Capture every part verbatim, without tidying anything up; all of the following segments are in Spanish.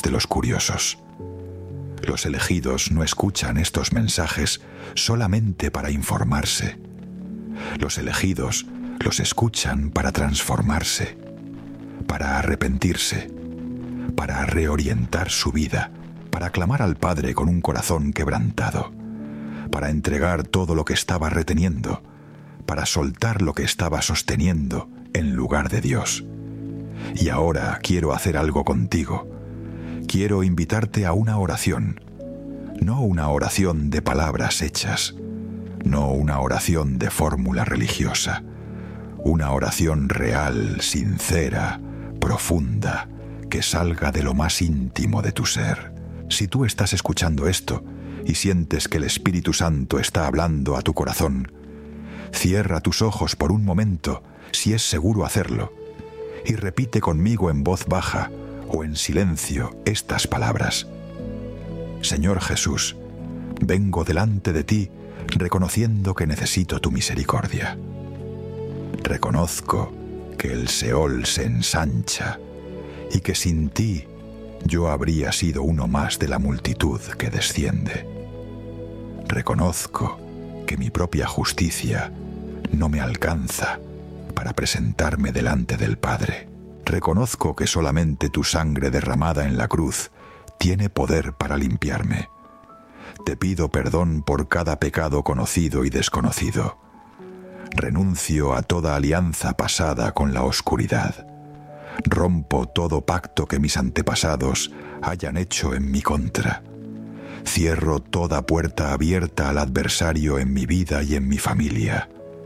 de los curiosos. Los elegidos no escuchan estos mensajes solamente para informarse. Los elegidos los escuchan para transformarse, para arrepentirse, para reorientar su vida, para clamar al Padre con un corazón quebrantado, para entregar todo lo que estaba reteniendo, para soltar lo que estaba sosteniendo en lugar de Dios. Y ahora quiero hacer algo contigo. Quiero invitarte a una oración, no una oración de palabras hechas, no una oración de fórmula religiosa, una oración real, sincera, profunda, que salga de lo más íntimo de tu ser. Si tú estás escuchando esto y sientes que el Espíritu Santo está hablando a tu corazón, cierra tus ojos por un momento, si es seguro hacerlo, y repite conmigo en voz baja o en silencio estas palabras. Señor Jesús, vengo delante de ti reconociendo que necesito tu misericordia. Reconozco que el Seol se ensancha y que sin ti yo habría sido uno más de la multitud que desciende. Reconozco que mi propia justicia no me alcanza para presentarme delante del Padre. Reconozco que solamente tu sangre derramada en la cruz tiene poder para limpiarme. Te pido perdón por cada pecado conocido y desconocido. Renuncio a toda alianza pasada con la oscuridad. Rompo todo pacto que mis antepasados hayan hecho en mi contra. Cierro toda puerta abierta al adversario en mi vida y en mi familia.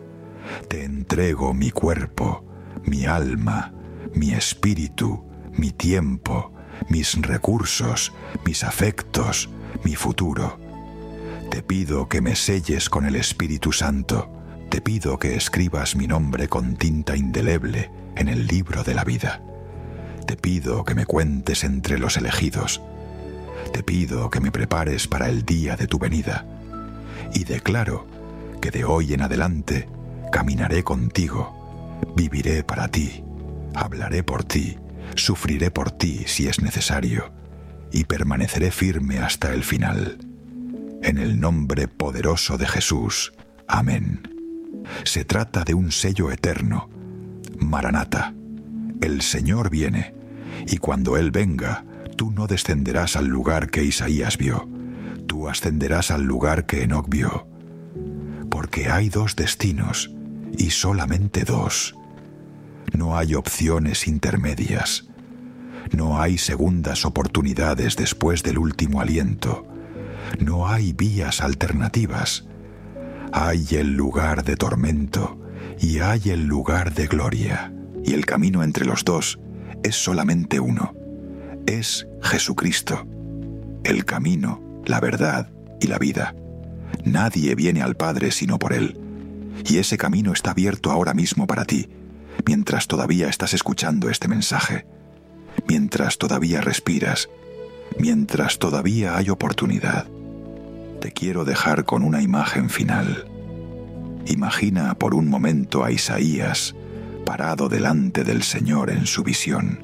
Te entrego mi cuerpo, mi alma, mi espíritu, mi tiempo, mis recursos, mis afectos, mi futuro. Te pido que me selles con el Espíritu Santo. Te pido que escribas mi nombre con tinta indeleble en el libro de la vida. Te pido que me cuentes entre los elegidos. Te pido que me prepares para el día de tu venida. Y declaro que de hoy en adelante caminaré contigo, viviré para ti, hablaré por ti, sufriré por ti si es necesario, y permaneceré firme hasta el final. En el nombre poderoso de Jesús. Amén. Se trata de un sello eterno. Maranata. El Señor viene, y cuando Él venga, tú no descenderás al lugar que Isaías vio, tú ascenderás al lugar que Enoc vio. Porque hay dos destinos, y solamente dos. No hay opciones intermedias. No hay segundas oportunidades después del último aliento. No hay vías alternativas. Hay el lugar de tormento y hay el lugar de gloria. Y el camino entre los dos es solamente uno. Es Jesucristo. El camino, la verdad y la vida. Nadie viene al Padre sino por Él. Y ese camino está abierto ahora mismo para ti, mientras todavía estás escuchando este mensaje, mientras todavía respiras, mientras todavía hay oportunidad. Te quiero dejar con una imagen final. Imagina por un momento a Isaías parado delante del Señor en su visión.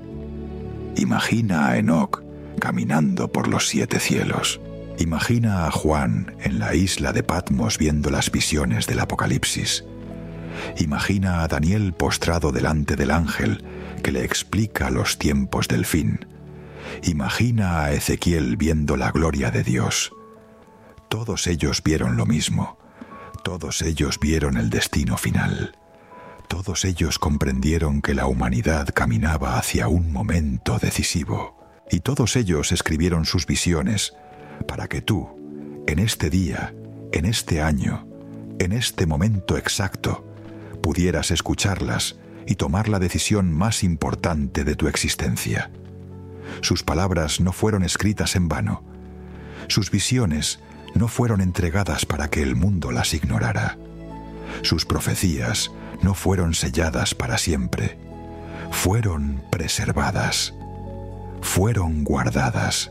Imagina a Enoc caminando por los siete cielos. Imagina a Juan en la isla de Patmos viendo las visiones del Apocalipsis. Imagina a Daniel postrado delante del ángel que le explica los tiempos del fin. Imagina a Ezequiel viendo la gloria de Dios. Todos ellos vieron lo mismo. Todos ellos vieron el destino final. Todos ellos comprendieron que la humanidad caminaba hacia un momento decisivo. Y todos ellos escribieron sus visiones para que tú, en este día, en este año, en este momento exacto, pudieras escucharlas y tomar la decisión más importante de tu existencia. Sus palabras no fueron escritas en vano. Sus visiones no fueron entregadas para que el mundo las ignorara. Sus profecías no fueron selladas para siempre. Fueron preservadas. Fueron guardadas.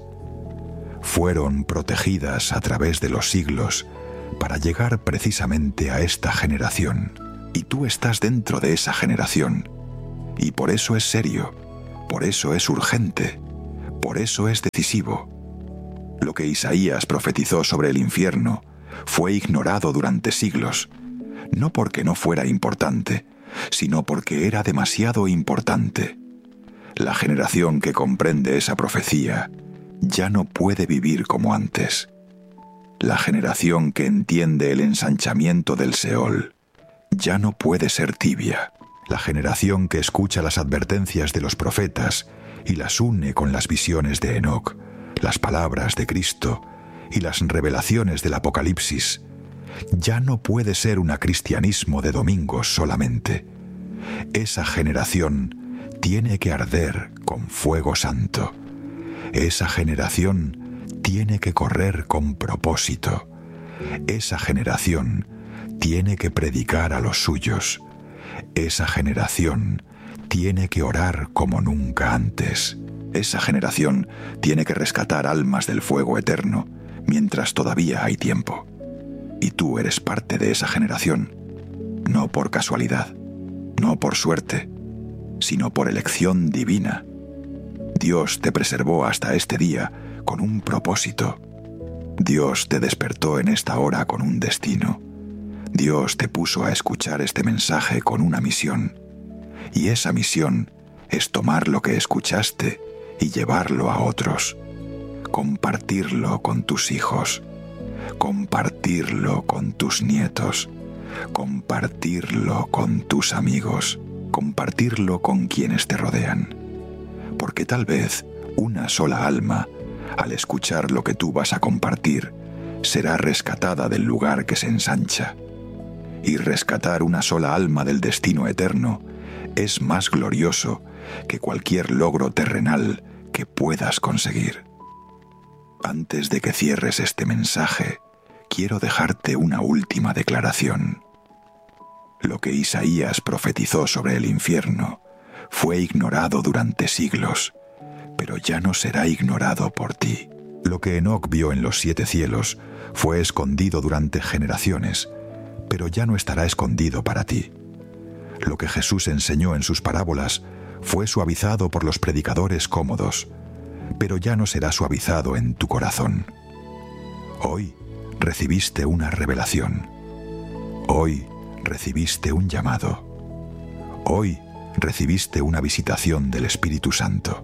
Fueron protegidas a través de los siglos para llegar precisamente a esta generación. Y tú estás dentro de esa generación. Y por eso es serio, por eso es urgente, Por eso es decisivo. Lo que Isaías profetizó sobre el infierno fue ignorado durante siglos, no porque no fuera importante, sino porque era demasiado importante. La generación que comprende esa profecía ya no puede vivir como antes. La generación que entiende el ensanchamiento del Seol ya no puede ser tibia. La generación que escucha las advertencias de los profetas y las une con las visiones de Enoc, las palabras de Cristo y las revelaciones del Apocalipsis, ya no puede ser un cristianismo de domingos solamente. Esa generación tiene que arder con fuego santo. Esa generación tiene que correr con propósito. Esa generación tiene que predicar a los suyos. Esa generación tiene que orar como nunca antes. Esa generación tiene que rescatar almas del fuego eterno mientras todavía hay tiempo. Y tú eres parte de esa generación, no por casualidad, no por suerte, sino por elección divina. Dios te preservó hasta este día con un propósito. Dios te despertó en esta hora con un destino. Dios te puso a escuchar este mensaje con una misión. Y esa misión es tomar lo que escuchaste y llevarlo a otros. Compartirlo con tus hijos. Compartirlo con tus nietos. Compartirlo con tus amigos. Compartirlo con quienes te rodean. Porque tal vez una sola alma, al escuchar lo que tú vas a compartir, será rescatada del lugar que se ensancha. Y rescatar una sola alma del destino eterno es más glorioso que cualquier logro terrenal que puedas conseguir. Antes de que cierres este mensaje, quiero dejarte una última declaración. Lo que Isaías profetizó sobre el infierno fue ignorado durante siglos, pero ya no será ignorado por ti. Lo que Enoc vio en los siete cielos fue escondido durante generaciones, pero ya no estará escondido para ti. Lo que Jesús enseñó en sus parábolas fue suavizado por los predicadores cómodos, pero ya no será suavizado en tu corazón. Hoy recibiste una revelación. Hoy recibiste un llamado. Hoy recibiste una visitación del Espíritu Santo.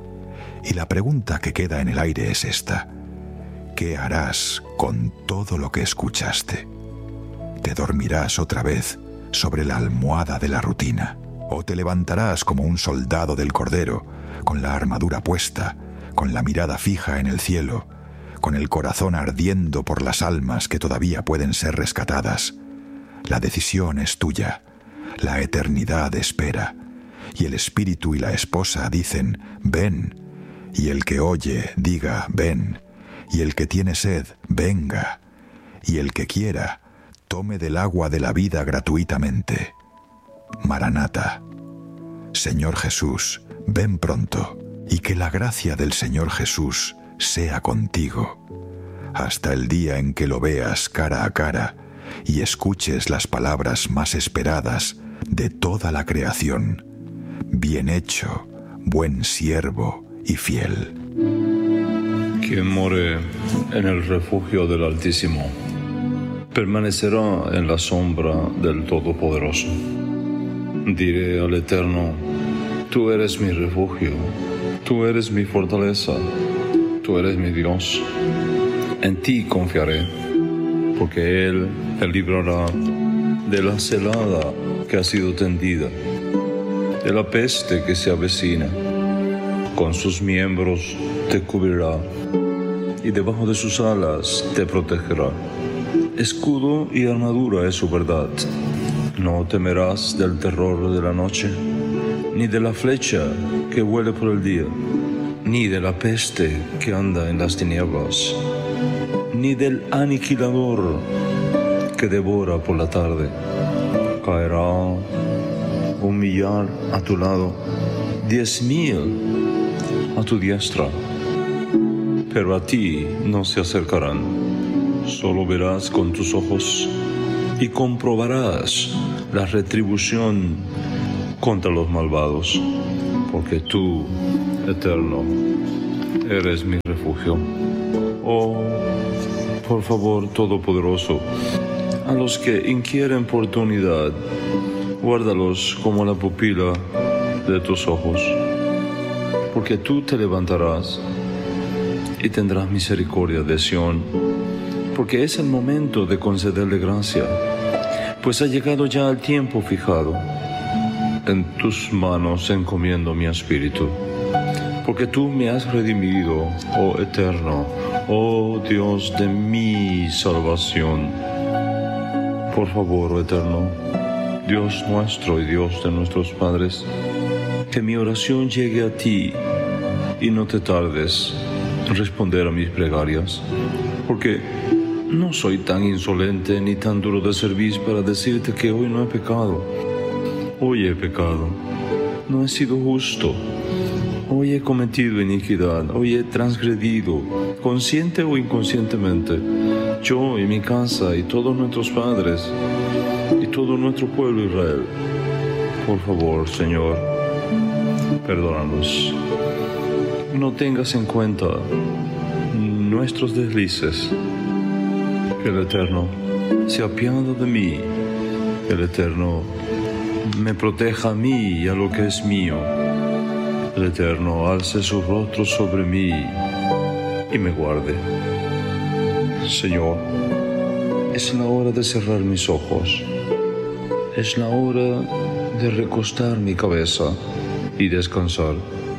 Y la pregunta que queda en el aire es esta: ¿qué harás con todo lo que escuchaste? ¿Te dormirás otra vez sobre la almohada de la rutina? ¿O te levantarás como un soldado del Cordero, con la armadura puesta, con la mirada fija en el cielo, con el corazón ardiendo por las almas que todavía pueden ser rescatadas? La decisión es tuya, la eternidad espera, y el espíritu y la esposa dicen: ven, y el que oye diga: ven, y el que tiene sed, venga, y el que quiera, tome del agua de la vida gratuitamente. Maranata. Señor Jesús, ven pronto, y que la gracia del Señor Jesús sea contigo, hasta el día en que lo veas cara a cara y escuches las palabras más esperadas de toda la creación: bien hecho, buen siervo y fiel. Quien more en el refugio del Altísimo permanecerá en la sombra del Todopoderoso. Diré al Eterno: tú eres mi refugio, tú eres mi fortaleza, tú eres mi Dios. En ti confiaré, porque Él te librará de la celada que ha sido tendida, de la peste que se avecina. Con sus miembros te cubrirá, y debajo de sus alas te protegerá. Escudo y armadura es su verdad. No temerás del terror de la noche, ni de la flecha que vuele por el día, ni de la peste que anda en las tinieblas, ni del aniquilador que devora por la tarde. Caerá un millar a tu lado, diez mil a tu diestra, pero a ti no se acercarán. Solo verás con tus ojos y comprobarás la retribución contra los malvados, porque tú, Eterno, eres mi refugio. Oh, por favor, Todopoderoso, a los que inquieren por tu unidad, guárdalos como la pupila de tus ojos, porque tú te levantarás y tendrás misericordia de Sión, porque es el momento de concederle gracia, pues ha llegado ya el tiempo fijado. En tus manos encomiendo mi espíritu, porque tú me has redimido, oh Eterno, oh Dios de mi salvación. Por favor, oh Eterno, Dios nuestro y Dios de nuestros padres, que mi oración llegue a ti y no te tardes en responder a mis plegarias, porque no soy tan insolente ni tan duro de servicio para decirte que hoy no he pecado. Hoy he pecado, no he sido justo, hoy he cometido iniquidad, hoy he transgredido, consciente o inconscientemente, yo y mi casa y todos nuestros padres y todo nuestro pueblo Israel. Por favor, Señor, perdónanos. No tengas en cuenta nuestros deslices. Que el Eterno se apiade de mí, que el Eterno me proteja a mí y a lo que es mío. El Eterno alce su rostro sobre mí y me guarde. Señor, es la hora de cerrar mis ojos. Es la hora de recostar mi cabeza y descansar.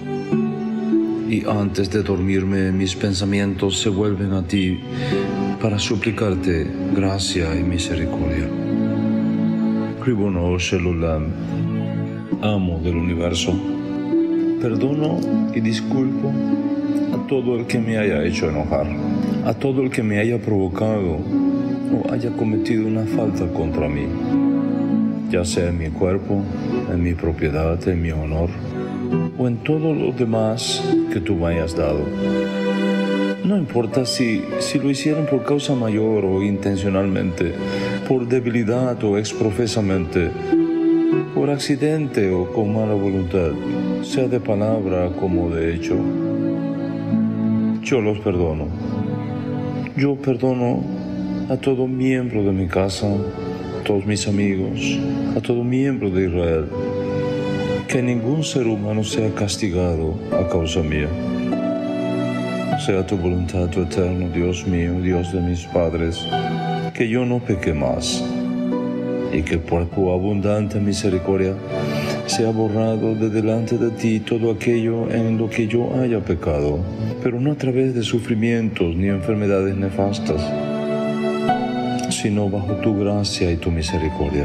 Y antes de dormirme, mis pensamientos se vuelven a ti para suplicarte gracia y misericordia. Ribono Shel Olam, amo del universo, perdono y disculpo a todo el que me haya hecho enojar, a todo el que me haya provocado o haya cometido una falta contra mí, ya sea en mi cuerpo, en mi propiedad, en mi honor o en todo lo demás que tú me hayas dado. No importa si, si lo hicieron por causa mayor o intencionalmente, por debilidad o exprofesamente, por accidente o con mala voluntad, sea de palabra como de hecho. Yo los perdono. Yo perdono a todo miembro de mi casa, a todos mis amigos, a todo miembro de Israel. Que ningún ser humano sea castigado a causa mía. Sea tu voluntad, tu eterno Dios mío, Dios de mis padres, que yo no peque más, y que por tu abundante misericordia sea borrado de delante de ti todo aquello en lo que yo haya pecado, pero no a través de sufrimientos ni enfermedades nefastas, sino bajo tu gracia y tu misericordia.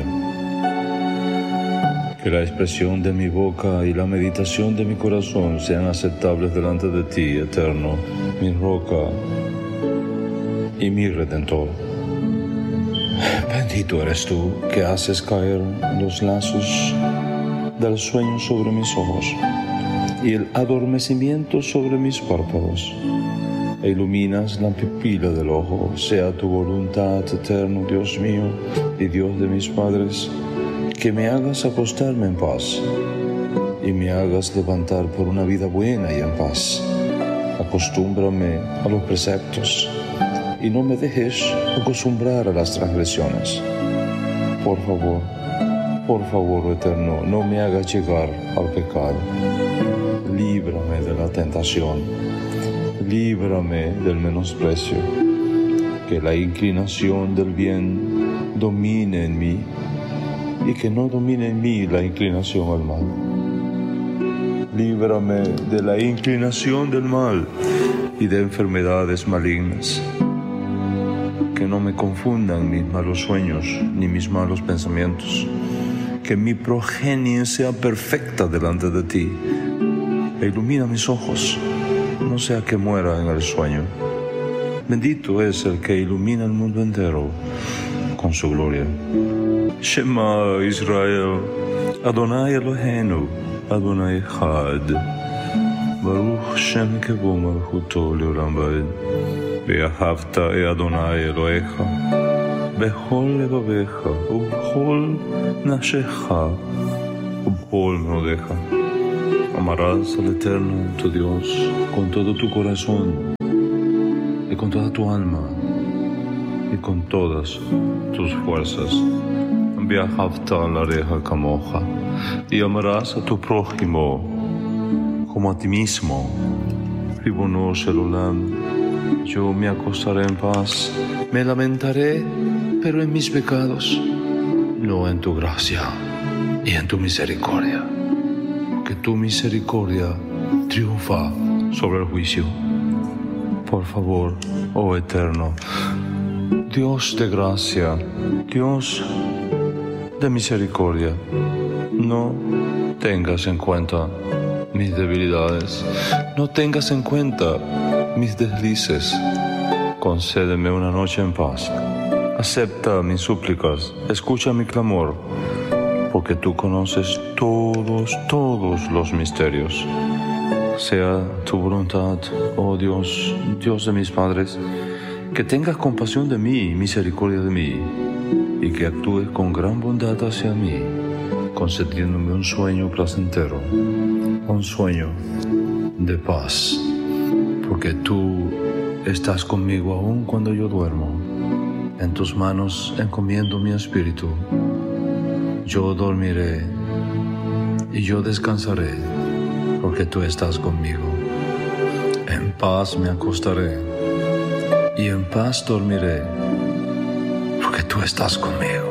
Que la expresión de mi boca y la meditación de mi corazón sean aceptables delante de ti, Eterno, mi roca y mi Redentor. Bendito eres tú que haces caer los lazos del sueño sobre mis ojos y el adormecimiento sobre mis párpados, e iluminas la pupila del ojo. Sea tu voluntad, Eterno Dios mío y Dios de mis padres, que me hagas acostarme en paz y me hagas levantar por una vida buena y en paz. Acostúmbrame a los preceptos y no me dejes acostumbrar a las transgresiones. Por favor, por favor, Eterno, no me hagas llegar al pecado. Líbrame de la tentación, líbrame del menosprecio, que la inclinación del bien domine en mí y que no domine en mí la inclinación al mal. Líbrame de la inclinación del mal y de enfermedades malignas. Que no me confundan mis malos sueños ni mis malos pensamientos. Que mi progenie sea perfecta delante de ti. E ilumina mis ojos, no sea que muera en el sueño. Bendito es el que ilumina el mundo entero con su gloria. Shema Israel, Adonai Eloheinu, Adonai Echad, Baruch Shem Kevo Malchuto Leolam Vaed, Ve'ahavta e Adonai Elohecha, Bechol levavecha, Ubechol nafshecha, Ubechol meodecha. amarás al Eterno, tu Dios, con todo tu corazón y con toda tu alma y con todas tus fuerzas. Viajafta la reja camoja, y amarás a tu prójimo como a ti mismo. Ribono Shelolam, yo me acostaré en paz, me lamentaré, pero en mis pecados, no en tu gracia y en tu misericordia, porque tu misericordia triunfa sobre el juicio. Por favor, oh Eterno, Dios de gracia, Dios de misericordia, no tengas en cuenta mis debilidades, no tengas en cuenta mis deslices. Concédeme una noche en paz. Acepta mis súplicas, escucha mi clamor, porque tú conoces todos, todos los misterios. Sea tu voluntad, oh Dios, Dios de mis padres, que tengas compasión de mí y misericordia de mí, y que actúes con gran bondad hacia mí, concediéndome un sueño placentero, un sueño de paz, porque tú estás conmigo aún cuando yo duermo. En tus manos encomiendo mi espíritu. Yo dormiré y yo descansaré, porque tú estás conmigo. En paz me acostaré y en paz dormiré, porque tú estás conmigo.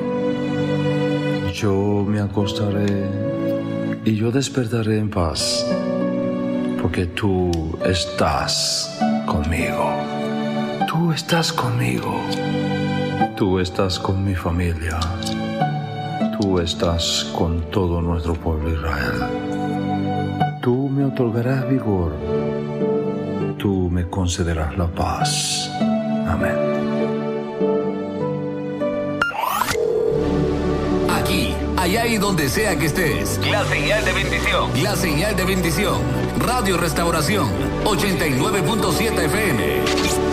Yo me acostaré y yo despertaré en paz, porque tú estás conmigo. Tú estás conmigo. Tú estás con mi familia. Tú estás con todo nuestro pueblo Israel. Tú me otorgarás vigor. Tú me concederás la paz. Amén. Aquí, allá y donde sea que estés. La señal de bendición. La señal de bendición. Radio Restauración ochenta y nueve punto siete F M.